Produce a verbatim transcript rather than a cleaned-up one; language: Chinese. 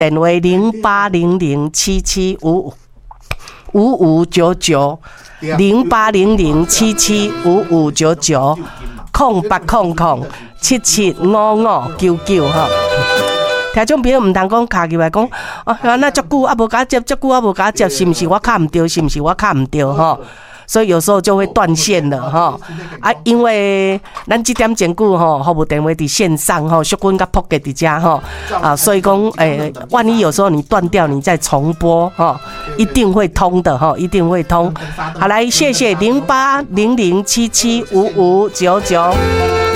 电话零八零零七七五五五九九，零八零零七七五五九九，空八空空七七五五九九哈。听众朋友唔通讲卡起来讲，啊，那足久啊无甲接，足久啊无甲接，是毋是我卡唔对？是毋是我卡唔对？哈。所以有时候就会断线了哈啊，因为咱这点前久哈，服务电话伫线上哈，小军甲扑给伫遮哈啊，所以讲诶，万一有时候你断掉，你再重拨哈，一定会通的哈，一定会通。好，来谢谢零八零零七七五五九九。